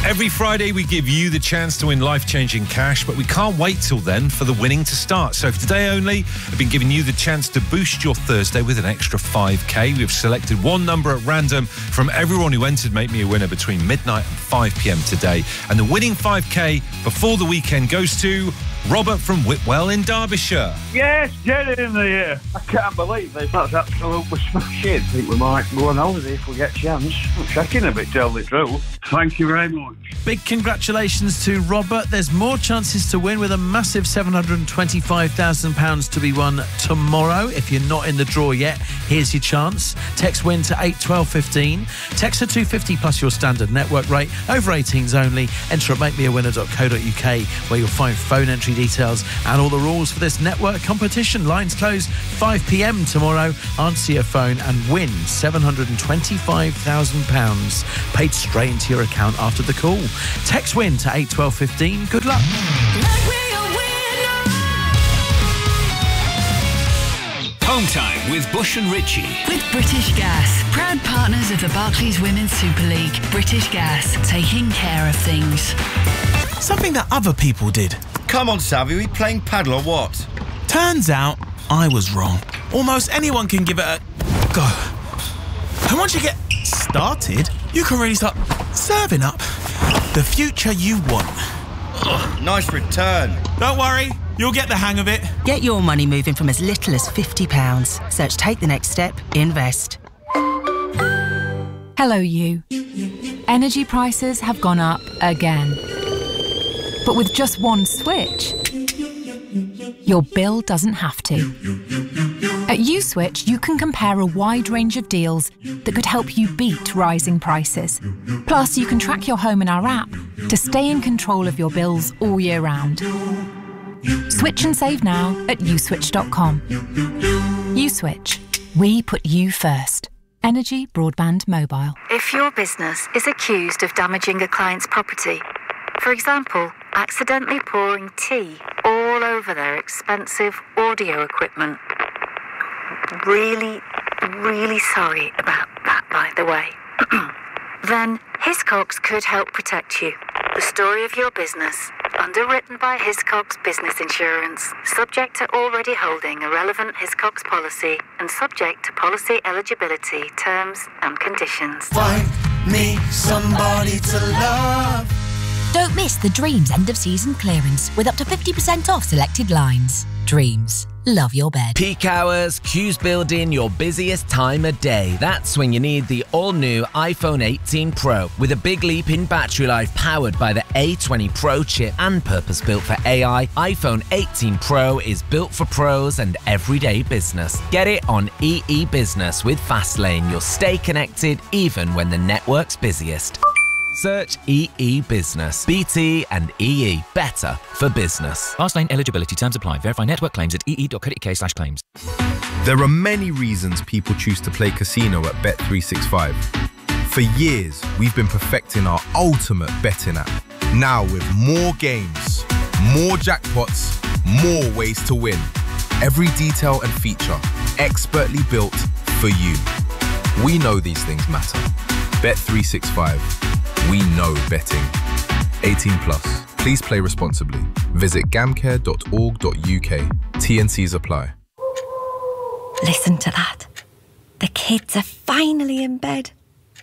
Every Friday we give you the chance to win life-changing cash, but we can't wait till then for the winning to start. So for today only, I've been giving you the chance to boost your Thursday with an extra 5k. We've selected one number at random from everyone who entered Make Me a Winner between midnight and 5 p.m. today. And the winning 5k before the weekend goes to Robert from Whitwell in Derbyshire. Yes, get it in there. I can't believe this. That's absolutely smashing. I think we might go on holiday if we get a chance. I'm checking a bit, tell the truth. Thank you very much. Big congratulations to Robert. There's more chances to win with a massive £725,000 to be won tomorrow. If you're not in the draw yet, here's your chance. Text WIN to 81215. Text to 250 plus your standard network rate. Over 18s only. Enter at makemeawinner.co.uk where you'll find phone entry details and all the rules for this network competition. Lines close 5 p.m. tomorrow. Answer your phone and win £725,000 paid straight into your account after the call. Text WIN to 81215. Good luck. Home time with Bush and Ritchie. With British Gas, proud partners of the Barclays Women's Super League. British Gas, taking care of things. Something that other people did. Come on, Savvy, are we playing paddle or what? Turns out, I was wrong. Almost anyone can give it a go. And once you get started, you can really start serving up the future you want. Ugh, nice return. Don't worry, you'll get the hang of it. Get your money moving from as little as £50. Search Take the Next Step, Invest. Hello, you. Energy prices have gone up again. But with just one switch, your bill doesn't have to. At USwitch, you can compare a wide range of deals that could help you beat rising prices. Plus, you can track your home in our app to stay in control of your bills all year round. Switch and save now at uswitch.com. USwitch. We put you first. Energy, broadband, mobile. If your business is accused of damaging a client's property, for example, accidentally pouring tea all over their expensive audio equipment. Really, really sorry about that, by the way. Then Hiscox could help protect you. The story of your business, underwritten by Hiscox Business Insurance, subject to already holding a relevant Hiscox policy and subject to policy eligibility, terms and conditions. Find me somebody to love. Don't miss the Dreams end of season clearance with up to 50% off selected lines. Dreams. Love your bed. Peak hours, queues build in your busiest time of day. That's when you need the all-new iPhone 18 Pro with a big leap in battery life powered by the A20 Pro chip and purpose-built for AI. iPhone 18 Pro is built for pros and everyday business. Get it on EE Business with Fastlane. You'll stay connected even when the network's busiest. Search EE Business. BT and EE. Better for business. Fastlane eligibility terms apply. Verify network claims at ee.co.uk/claims. There are many reasons people choose to play casino at Bet365. For years, we've been perfecting our ultimate betting app. Now with more games, more jackpots, more ways to win. Every detail and feature expertly built for you. We know these things matter. Bet365. We know betting. 18 plus. Please play responsibly. Visit gamcare.org.uk. T&Cs apply. Listen to that. The kids are finally in bed.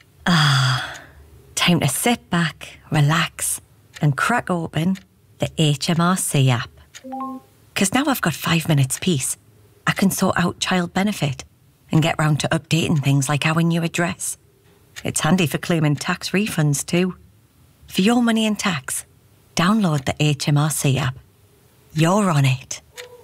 Time to sit back, relax, and crack open the HMRC app. Because now I've got 5 minutes peace. I can sort out child benefit and get round to updating things like our new address. It's handy for claiming tax refunds too. For your money and tax, download the HMRC app. You're on it.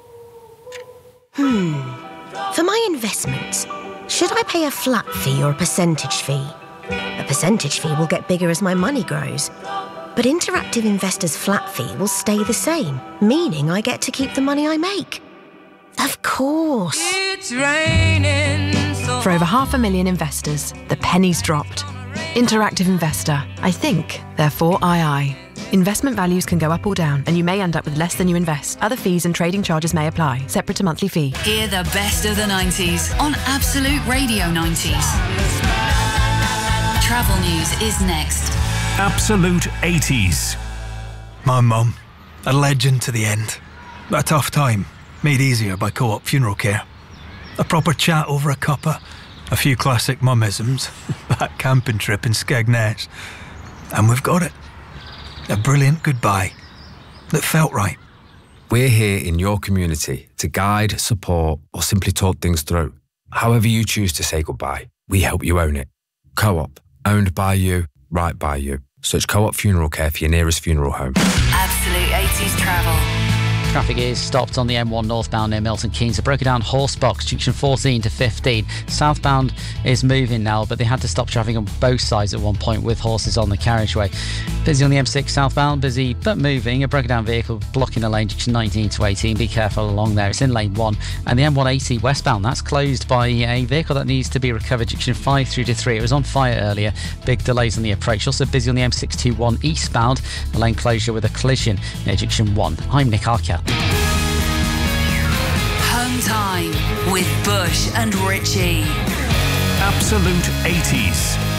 For my investments, should I pay a flat fee or a percentage fee? A percentage fee will get bigger as my money grows. But Interactive Investor's flat fee will stay the same, meaning I get to keep the money I make. Of course. It's raining. For over 500,000 investors, the penny's dropped. Interactive Investor. I think, therefore II. Investment values can go up or down, and you may end up with less than you invest. Other fees and trading charges may apply, separate to monthly fee. Hear the best of the 90s on Absolute Radio 90s. Travel news is next. Absolute 80s. My mum, a legend to the end. A tough time, made easier by Co-op Funeral Care. A proper chat over a cuppa, a few classic mummisms, that camping trip in Skegness. And we've got it. A brilliant goodbye that felt right. We're here in your community to guide, support, or simply talk things through. However you choose to say goodbye, we help you own it. Co-op, owned by you, right by you. Search Co-op Funeral Care for your nearest funeral home. Absolute 80s travel. Traffic is stopped on the M1 northbound near Milton Keynes. It broke down Horsebox, junction 14 to 15. Southbound is moving now, but they had to stop traffic on both sides at one point with horses on the carriageway. Busy on the M6 southbound, busy but moving. A broken down vehicle blocking the lane, junction 19 to 18. Be careful along there. It's in lane 1. And the M180 westbound, that's closed by a vehicle that needs to be recovered, junction 5 through to 3. It was on fire earlier. Big delays on the approach. Also busy on the M621 eastbound. A lane closure with a collision near junction 1. I'm Nick Archer. Home time with Bush and Richie. Absolute 80s.